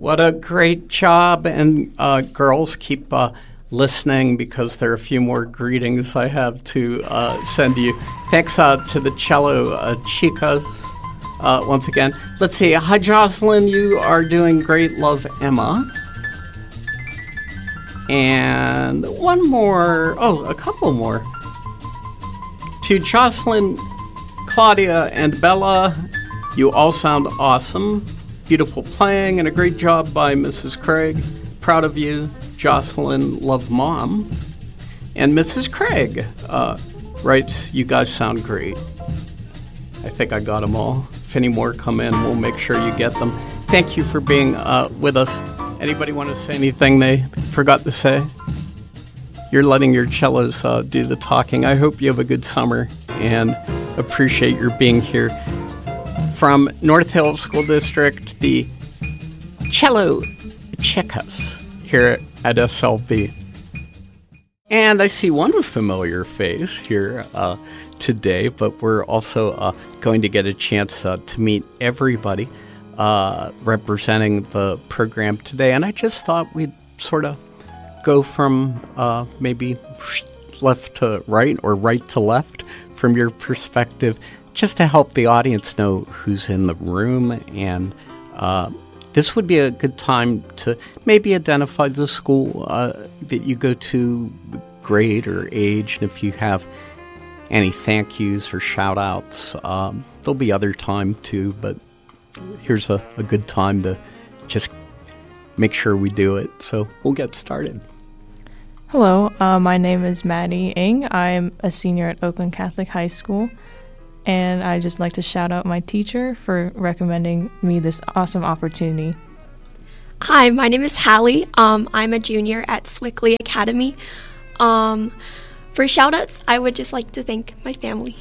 What a great job. And girls, keep listening because there are a few more greetings I have to send you. Thanks to the cello chicas once again. Let's see. Hi, Jocelyn. You are doing great. Love, Emma. And one more. Oh, a couple more. To Jocelyn, Claudia, and Bella, you all sound awesome. Beautiful playing and a great job by Mrs. Craig. Proud of you, Jocelyn. Love, Mom. And Mrs. Craig writes, you guys sound great. I think I got them all. If any more come in, we'll make sure you get them. Thank you for being with us. Anybody want to say anything they forgot to say? You're letting your cellos do the talking. I hope you have a good summer and appreciate your being here. From North Hills School District, the Cello Chicas here at SLB. And I see one familiar face here today, but we're also going to get a chance to meet everybody representing the program today. And I just thought we'd sort of go from maybe left to right or right to left from your perspective, just to help the audience know who's in the room. And this would be a good time to maybe identify the school that you go to, grade or age, and if you have any thank yous or shout outs. There'll be other time too, but here's a good time to just make sure we do it. So we'll get started. Hello, my name is Maddie Ng. I'm a senior at Oakland Catholic High School, and I'd just like to shout out my teacher for recommending me this awesome opportunity. Hi, my name is Hallie. I'm a junior at Swickley Academy. For shout-outs, I would just like to thank my family.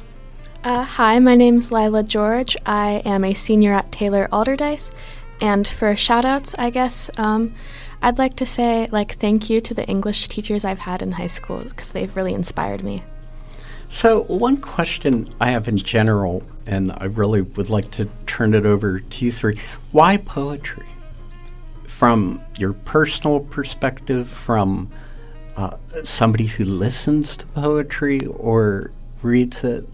Hi, my name is Lila George. I am a senior at Taylor Alderdice. And for shout-outs, I guess, I'd like to say, thank you to the English teachers I've had in high school because they've really inspired me. So one question I have in general, and I really would like to turn it over to you three. Why poetry? From your personal perspective, from somebody who listens to poetry or reads it,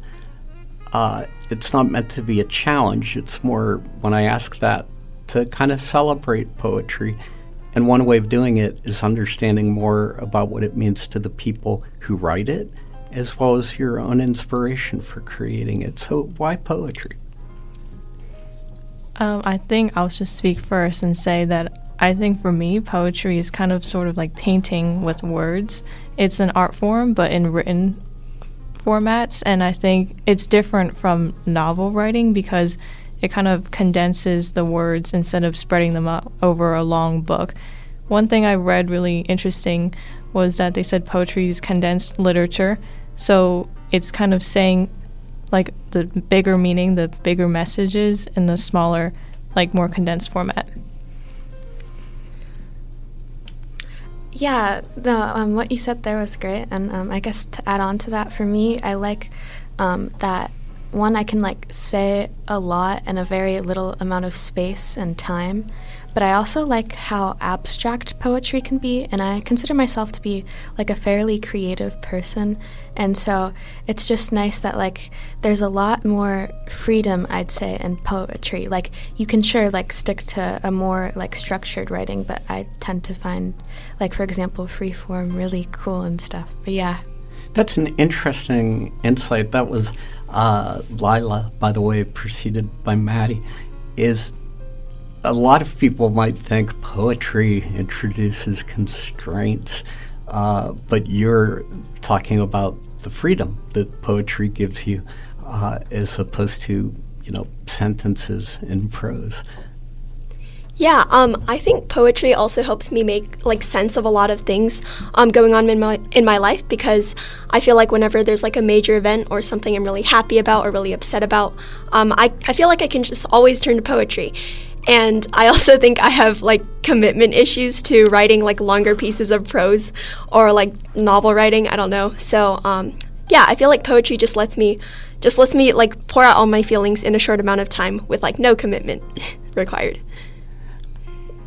it's not meant to be a challenge. It's more, when I ask that, to kind of celebrate poetry. And one way of doing it is understanding more about what it means to the people who write it, as well as your own inspiration for creating it. So why poetry? I think I'll just speak first and say that I think for me, poetry is kind of sort of like painting with words. It's an art form, but in written formats. And I think it's different from novel writing because it kind of condenses the words instead of spreading them out over a long book. One thing I read really interesting was that they said poetry is condensed literature. So it's kind of saying like the bigger meaning, the bigger messages in the smaller, more condensed format. Yeah, what you said there was great. And I guess to add on to that, for me, I like that one, I can say a lot in a very little amount of space and time, but I also like how abstract poetry can be, and I consider myself to be a fairly creative person, and so it's just nice that there's a lot more freedom, I'd say, in poetry. You can sure stick to a more structured writing, but I tend to find for example free form really cool and stuff. But yeah. That's an interesting insight. That was Lila, by the way, preceded by Maddie. Is a lot of people might think poetry introduces constraints, but you're talking about the freedom that poetry gives you, as opposed to sentences in prose. Yeah, I think poetry also helps me make sense of a lot of things going on in my life, because I feel like whenever there's a major event or something I'm really happy about or really upset about, I feel like I can just always turn to poetry. And I also think I have commitment issues to writing longer pieces of prose or novel writing. I don't know. So yeah, I feel like poetry just lets me pour out all my feelings in a short amount of time with no commitment required.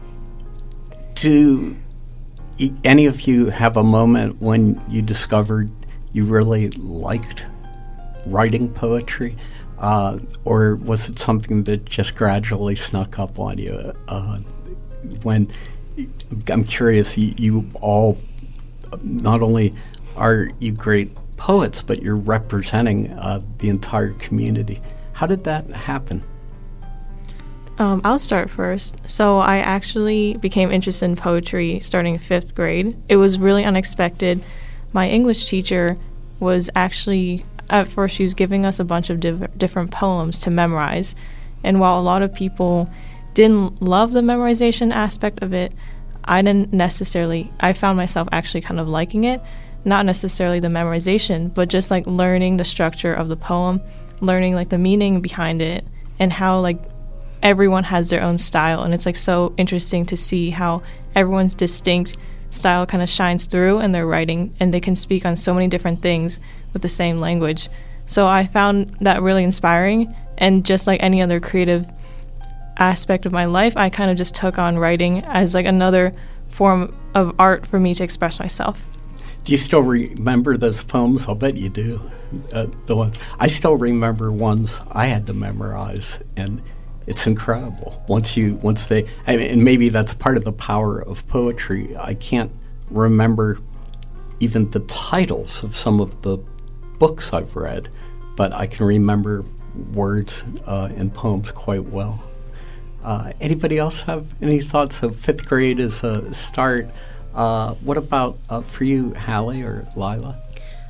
Do any of you have a moment when you discovered you really liked writing poetry? Or was it something that just gradually snuck up on you? When I'm curious, you all, not only are you great poets, but you're representing the entire community. How did that happen? I'll start first. So I actually became interested in poetry starting 5th grade. It was really unexpected. My English teacher was actually, at first she was giving us a bunch of different poems to memorize. And while a lot of people didn't love the memorization aspect of it, I found myself actually kind of liking it. Not necessarily the memorization, but just like learning the structure of the poem, learning like the meaning behind it, and how like everyone has their own style. And it's like so interesting to see how everyone's distinct style kind of shines through in their writing, and they can speak on so many different things with the same language. So I found that really inspiring, and just like any other creative aspect of my life, I kind of just took on writing as like another form of art for me to express myself. Do you still remember those poems? I'll bet you do. The ones I still remember ones I had to memorize, and it's incredible. And maybe that's part of the power of poetry. I can't remember even the titles of some of the books I've read, but I can remember words in poems quite well. Anybody else have any thoughts of 5th grade as a start? What about for you, Hallie or Lila?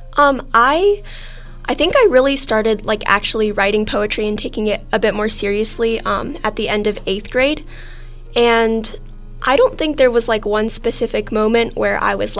I think I really started like actually writing poetry and taking it a bit more seriously at the end of 8th grade. And I don't think there was like one specific moment where I was